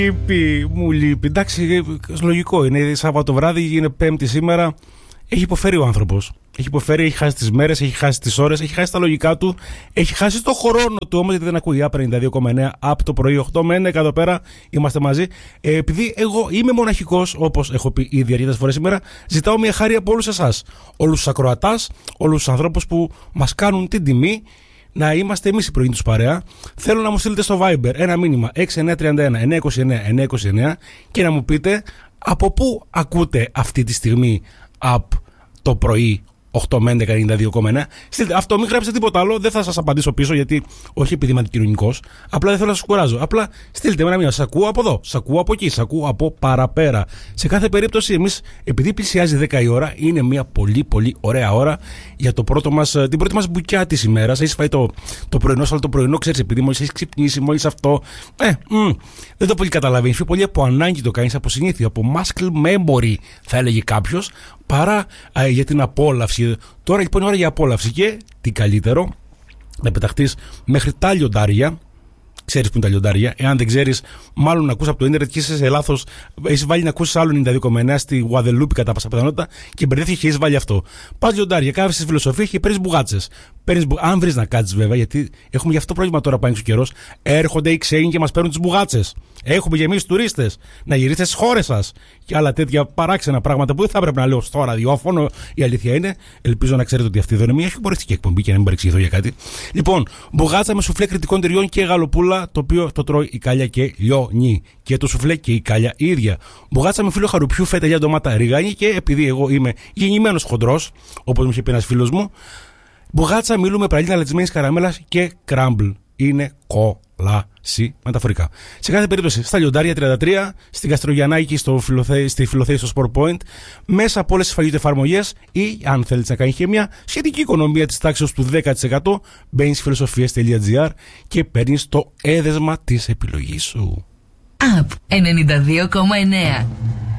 Μου λείπει. Εντάξει, λογικό είναι. Σάββατο βράδυ, είναι Πέμπτη σήμερα. Έχει υποφέρει ο άνθρωπος. Έχει υποφέρει, έχει χάσει τις μέρες, έχει χάσει τις ώρες, έχει χάσει τα λογικά του, έχει χάσει το χρόνο του όμως, γιατί δεν ακούει η Άπρα 92,9 από το πρωί 8 με 11 εδώ πέρα. Είμαστε μαζί. Επειδή εγώ είμαι μοναχικός, όπως έχω πει ήδη αρκετές φορές σήμερα, ζητάω μια χάρη από όλους εσάς. Όλους τους ακροατάς, όλους τους ανθρώπους που μας κάνουν την τιμή να είμαστε εμείς η πρωινή τους παρέα. Θέλω να μου στείλετε στο Viber ένα μήνυμα 6931-929-929 και να μου πείτε από πού ακούτε αυτή τη στιγμή από το πρωί 8 με 11, 92,1. Στείλτε αυτό, μην γράψετε τίποτα άλλο. Δεν θα σας απαντήσω πίσω, γιατί όχι επειδή είμαι αντικοινωνικός. Απλά δεν θέλω να σας κουράζω. Απλά στείλτε με ένα μήνυμα. Σας ακούω από εδώ, σας ακούω από εκεί, σας ακούω από παραπέρα. Σε κάθε περίπτωση, εμείς, επειδή πλησιάζει 10 η ώρα, είναι μια πολύ πολύ ωραία ώρα για το πρώτο μας, την πρώτη μας μπουκιά της ημέρας. Έχεις φάει το πρωινό, αλλά το πρωινό ξέρεις, επειδή μόλις έχεις ξυπνήσει, μόλις αυτό. Δεν το πολύ καταλαβαίνεις. Πιο πολύ από ανάγκη το κάνεις, από συνήθεια, από muscle memory, θα έλεγε κάποιος, παρά για την απόλαυση. Τώρα λοιπόν είναι ώρα για απόλαυση και τι καλύτερο να πεταχτείς μέχρι τα λιοντάρια. Ξέρεις που είναι τα λιοντάρια. Εάν δεν ξέρεις, μάλλον να ακούς από το ίντερνετ και είσαι σε λάθος. Έχεις βάλει να ακούσεις άλλο 92,9 στη Γουαδελούπη κατά πάσα πιθανότητα και μπερδεύτηκε και έχεις βάλει αυτό. Πας λιοντάρια, κάθεσαι στη φιλοσοφία και παίρνεις μπουγάτσες. Αν βρεις να κάτσεις βέβαια, γιατί έχουμε γι' αυτό πρόβλημα τώρα που είναι ο καιρός. Έρχονται οι ξένοι και μας παίρνουν τις μπουγάτσες. Έχουμε και εμείς τουρίστες να γυρίσετε στις χώρες σας και άλλα τέτοια παράξενα πράγματα που δεν θα έπρεπε να λέω στο ραδιόφωνο. Η αλήθεια είναι, ελπίζω να ξέρετε ότι αυτή εδώ είναι μια χιουμοριστική εκπομπή και να μην παρεξηγηθώ για κάτι. Λοιπόν, μπουγάτσα με σουφλέ κριτικών τυριών και γαλοπούλα, το οποίο το τρώει η Κάλια και λιώνει. Και το σουφλέ και η Κάλια η ίδια. Μπουγάτσα με φύλλο χαρουπιού, φέτα, για ντομάτα, ριγάνι και επειδή εγώ είμαι γεννημένος χοντρός, όπως μου είχε πει ένας φίλος μου, μπουγάτσα μιλούμε πραλίνα λατισμένης καραμέλας και κράμπλ. Είναι κόλαση μεταφορικά. Σε κάθε περίπτωση, στα λιοντάρια 33, στην Καστρογιαννάκη, στη Φιλοθέη, στο Sport Point, μέσα από όλες τις φαγητοεφαρμογές ή, αν θέλεις να κάνεις και μια σχετική οικονομία της τάξης του 10%, μπαίνεις στη φιλοσοφίες.gr και παίρνεις το έδεσμα της επιλογής σου. App 92,9.